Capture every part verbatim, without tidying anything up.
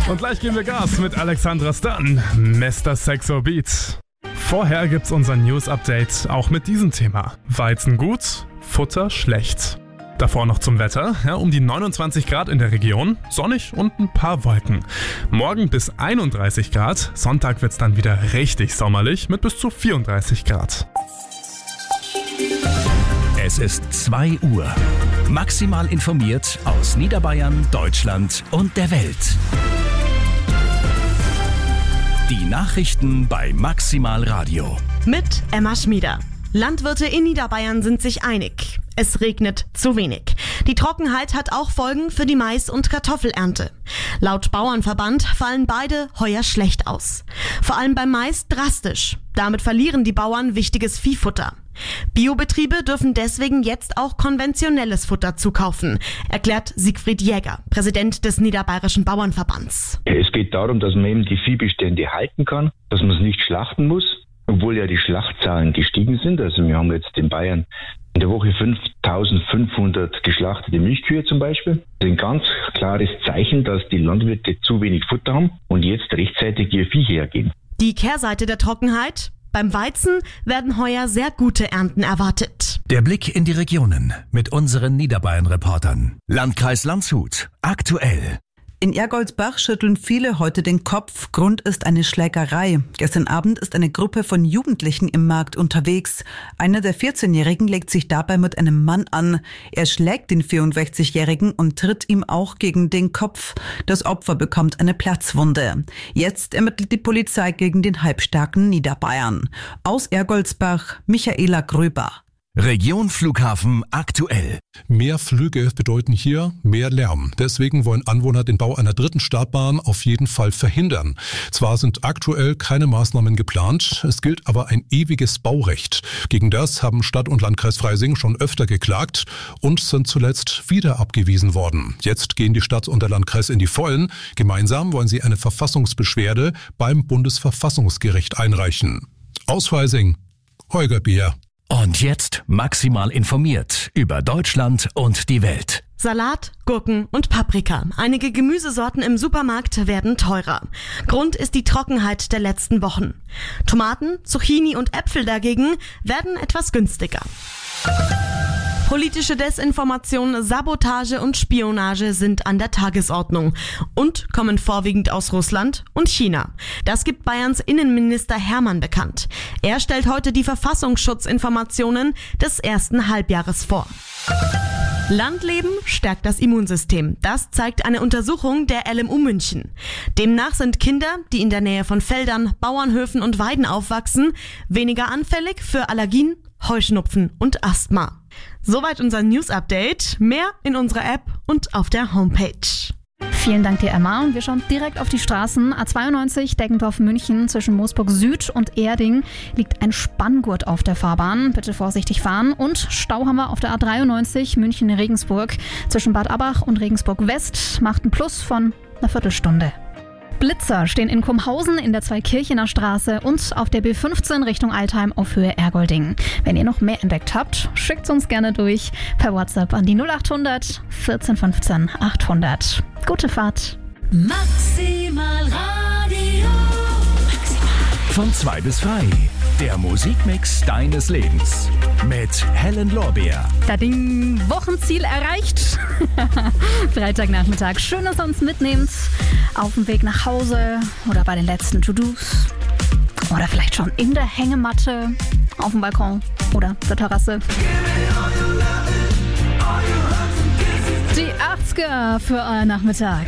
Und gleich geben wir Gas mit Alexandra Stan, Mister Sexo Beat. Vorher gibt's unser News-Update, auch mit diesem Thema. Weizen gut, Futter schlecht. Davor noch zum Wetter, ja, um die neunundzwanzig Grad in der Region, sonnig und ein paar Wolken. Morgen bis einunddreißig Grad, Sonntag wird's dann wieder richtig sommerlich mit bis zu vierunddreißig Grad. Es ist zwei Uhr. Maximal informiert aus Niederbayern, Deutschland und der Welt. Die Nachrichten bei Maximal Radio. Mit Emma Schmieder. Landwirte in Niederbayern sind sich einig. Es regnet zu wenig. Die Trockenheit hat auch Folgen für die Mais- und Kartoffelernte. Laut Bauernverband fallen beide heuer schlecht aus. Vor allem beim Mais drastisch. Damit verlieren die Bauern wichtiges Viehfutter. Biobetriebe dürfen deswegen jetzt auch konventionelles Futter zukaufen, erklärt Siegfried Jäger, Präsident des Niederbayerischen Bauernverbands. Es geht darum, dass man eben die Viehbestände halten kann, dass man es nicht schlachten muss, obwohl ja die Schlachtzahlen gestiegen sind. Also wir haben jetzt in Bayern in der Woche fünftausendfünfhundert geschlachtete Milchkühe zum Beispiel. Das ist ein ganz klares Zeichen, dass die Landwirte zu wenig Futter haben und jetzt rechtzeitig ihr Vieh hergeben. Die Kehrseite der Trockenheit? Beim Weizen werden heuer sehr gute Ernten erwartet. Der Blick in die Regionen mit unseren Niederbayern-Reportern. Landkreis Landshut. Aktuell. In Ergoldsbach schütteln viele heute den Kopf. Grund ist eine Schlägerei. Gestern Abend ist eine Gruppe von Jugendlichen im Markt unterwegs. Einer der vierzehnjährigen legt sich dabei mit einem Mann an. Er schlägt den vierundsechzigjährigen und tritt ihm auch gegen den Kopf. Das Opfer bekommt eine Platzwunde. Jetzt ermittelt die Polizei gegen den halbstarken Niederbayern. Aus Ergoldsbach, Michaela Gröber. Region Flughafen aktuell. Mehr Flüge bedeuten hier mehr Lärm. Deswegen wollen Anwohner den Bau einer dritten Startbahn auf jeden Fall verhindern. Zwar sind aktuell keine Maßnahmen geplant, es gilt aber ein ewiges Baurecht. Gegen das haben Stadt und Landkreis Freising schon öfter geklagt und sind zuletzt wieder abgewiesen worden. Jetzt gehen die Stadt und der Landkreis in die Vollen. Gemeinsam wollen sie eine Verfassungsbeschwerde beim Bundesverfassungsgericht einreichen. Aus Freising, Holger Beer. Und jetzt maximal informiert über Deutschland und die Welt. Salat, Gurken und Paprika. Einige Gemüsesorten im Supermarkt werden teurer. Grund ist die Trockenheit der letzten Wochen. Tomaten, Zucchini und Äpfel dagegen werden etwas günstiger. Politische Desinformation, Sabotage und Spionage sind an der Tagesordnung und kommen vorwiegend aus Russland und China. Das gibt Bayerns Innenminister Hermann bekannt. Er stellt heute die Verfassungsschutzinformationen des ersten Halbjahres vor. Landleben stärkt das Immunsystem. Das zeigt eine Untersuchung der L M U München. Demnach sind Kinder, die in der Nähe von Feldern, Bauernhöfen und Weiden aufwachsen, weniger anfällig für Allergien, Heuschnupfen und Asthma. Soweit unser News-Update. Mehr in unserer App und auf der Homepage. Vielen Dank dir, Emma. Und wir schauen direkt auf die Straßen. A zweiundneunzig Deggendorf-München zwischen Moosburg Süd und Erding liegt ein Spanngurt auf der Fahrbahn. Bitte vorsichtig fahren. Und Stau haben wir auf der A dreiundneunzig München-Regensburg zwischen Bad Abbach und Regensburg West. Macht ein Plus von einer Viertelstunde. Blitzer stehen in Kumhausen in der Zweikirchener Straße und auf der B fünfzehn Richtung Altheim auf Höhe Ergolding. Wenn ihr noch mehr entdeckt habt, schickt uns gerne durch per WhatsApp an die null achthundert vierzehn fünfzehn achthundert. Gute Fahrt. Maximal Radio. Von zwei bis drei. Der Musikmix deines Lebens. Mit Helen Lorbeer. Da Ding, Wochenziel erreicht. Freitagnachmittag. Schön, dass ihr uns mitnehmt. Auf dem Weg nach Hause oder bei den letzten To-Dos. Oder vielleicht schon in der Hängematte, auf dem Balkon oder der Terrasse. Die achtziger für euren Nachmittag.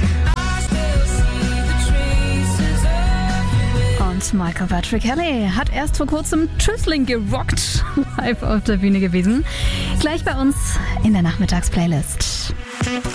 Und Michael Patrick Kelly hat erst vor kurzem Tüßling gerockt, live auf der Bühne gewesen. Gleich bei uns in der Nachmittagsplaylist.